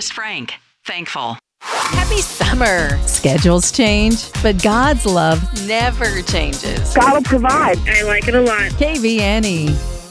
Forrest Frank. Thankful. Happy summer. Schedules change, but God's love never changes. God will provide. I like it a lot. KVNE.